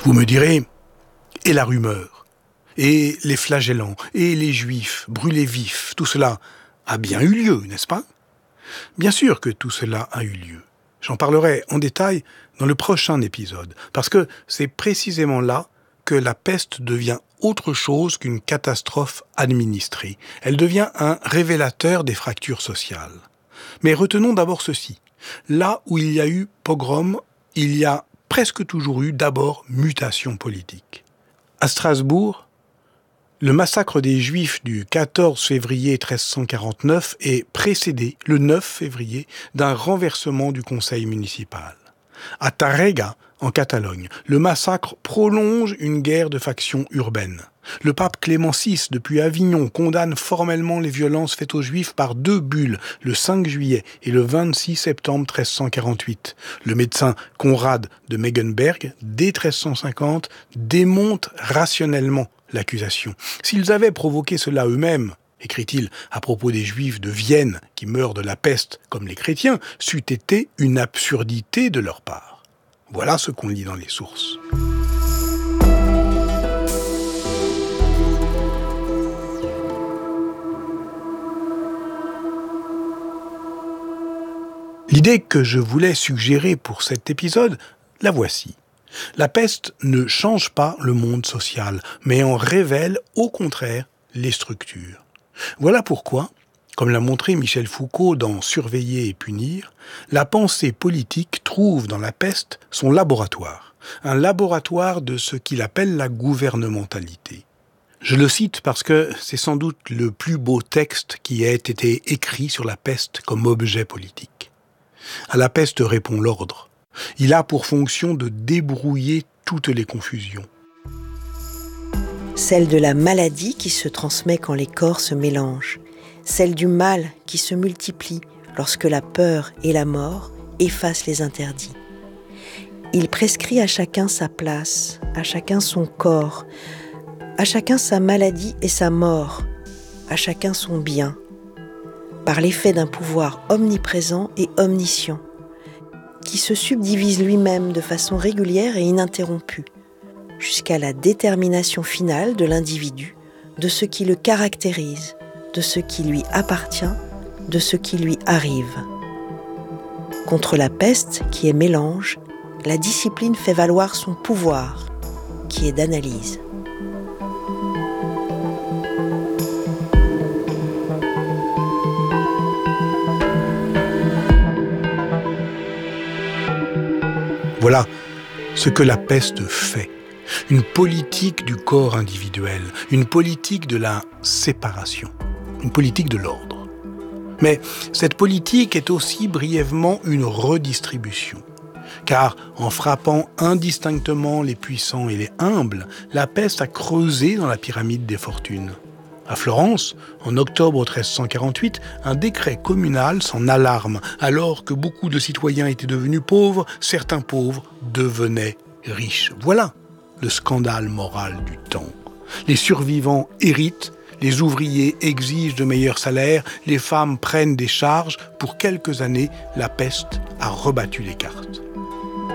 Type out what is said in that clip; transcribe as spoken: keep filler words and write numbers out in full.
Vous me direz, et la rumeur, et les flagellants, et les juifs brûlés vifs, tout cela a bien eu lieu, n'est-ce pas? Bien sûr que tout cela a eu lieu. J'en parlerai en détail dans le prochain épisode, parce que c'est précisément là que la peste devient autre chose qu'une catastrophe administrée. Elle devient un révélateur des fractures sociales. Mais retenons d'abord ceci. Là où il y a eu pogrom, il y a presque toujours eu d'abord mutation politique. À Strasbourg, le massacre des Juifs du quatorze février mille trois cent quarante-neuf est précédé, le neuf février, d'un renversement du conseil municipal. À Tàrrega, en Catalogne, le massacre prolonge une guerre de factions urbaines. Le pape Clément six, depuis Avignon, condamne formellement les violences faites aux Juifs par deux bulles, le cinq juillet et le vingt-six septembre mille trois cent quarante-huit. Le médecin Conrad de Megenberg, dès mille trois cent cinquante, démonte rationnellement l'accusation. S'ils avaient provoqué cela eux-mêmes, écrit-il à propos des Juifs de Vienne qui meurent de la peste comme les chrétiens, c'eût été une absurdité de leur part. Voilà ce qu'on lit dans les sources. L'idée que je voulais suggérer pour cet épisode, la voici. La peste ne change pas le monde social, mais en révèle au contraire les structures. Voilà pourquoi, comme l'a montré Michel Foucault dans Surveiller et punir, la pensée politique trouve dans la peste son laboratoire, un laboratoire de ce qu'il appelle la gouvernementalité. Je le cite parce que c'est sans doute le plus beau texte qui ait été écrit sur la peste comme objet politique. À la peste répond l'ordre. Il a pour fonction de débrouiller toutes les confusions. Celle de la maladie qui se transmet quand les corps se mélangent. Celle du mal qui se multiplie lorsque la peur et la mort effacent les interdits. Il prescrit à chacun sa place, à chacun son corps, à chacun sa maladie et sa mort, à chacun son bien, par l'effet d'un pouvoir omniprésent et omniscient, qui se subdivise lui-même de façon régulière et ininterrompue, jusqu'à la détermination finale de l'individu, de ce qui le caractérise, de ce qui lui appartient, de ce qui lui arrive. Contre la peste, qui est mélange, la discipline fait valoir son pouvoir, qui est d'analyse. Voilà ce que la peste fait. Une politique du corps individuel, une politique de la séparation, une politique de l'ordre. Mais cette politique est aussi brièvement une redistribution. Car en frappant indistinctement les puissants et les humbles, la peste a creusé dans la pyramide des fortunes. À Florence, en octobre mille trois cent quarante-huit, un décret communal s'en alarme. Alors que beaucoup de citoyens étaient devenus pauvres, certains pauvres devenaient riches. Voilà le scandale moral du temps. Les survivants héritent, les ouvriers exigent de meilleurs salaires, les femmes prennent des charges. Pour quelques années, la peste a rebattu les cartes.